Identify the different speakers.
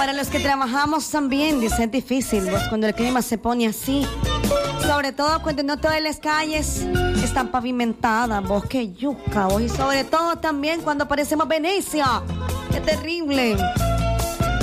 Speaker 1: Para los que trabajamos también, dice, es difícil, vos, cuando el clima se pone así. Sobre todo cuando no todas las calles están pavimentadas, vos, qué yuca, vos. Y sobre todo también cuando parecemos Venecia. ¡Qué terrible!